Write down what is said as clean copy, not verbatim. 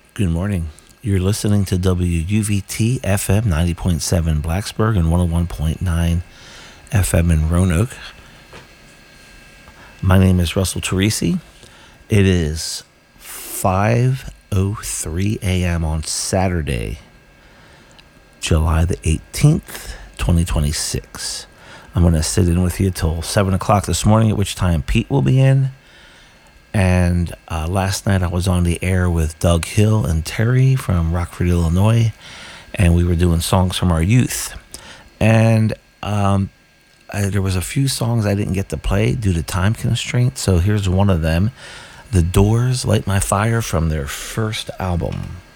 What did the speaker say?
Good morning. You're listening to WUVT FM 90.7 Blacksburg and 101.9 FM in Roanoke. My name is Russell Teresi. It is 5:03 a.m. on Saturday, July the 18th, 2026. I'm going to sit in with you till 7 o'clock this morning, at which time Pete will be in. And last night I was on the air with Doug Hill and Terry from Rockford, Illinois, and we were doing songs from our youth. And there was a few songs I didn't get to play due to time constraints, so here's one of them. The Doors, Light My Fire, from their first album.